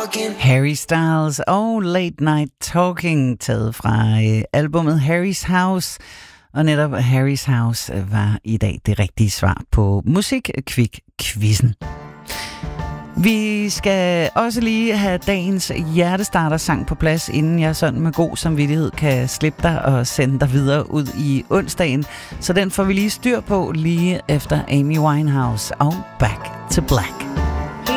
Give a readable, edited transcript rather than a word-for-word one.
Harry Styles og Late Night Talking, taget fra albumet Harry's House. Og netop Harry's House var i dag det rigtige svar på Musikquiz-quizzen. Vi skal også lige have dagens hjertestarter-sang på plads, inden jeg sådan med god samvittighed kan slippe dig og sende dig videre ud i onsdagen. Så den får vi lige styr på lige efter Amy Winehouse og Back to Black.